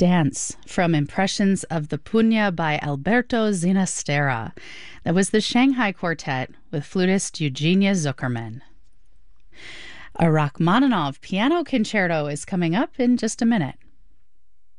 Dance from Impressions of the Pugna by Alberto Zinastera. That was the Shanghai Quartet with flutist Eugenia Zuckerman. A Rachmaninoff piano concerto is coming up in just a minute.